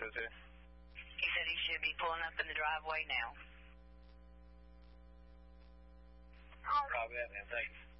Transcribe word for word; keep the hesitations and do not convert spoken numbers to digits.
go to? He said he should be pulling up in the driveway now. Copy that, man. Thanks.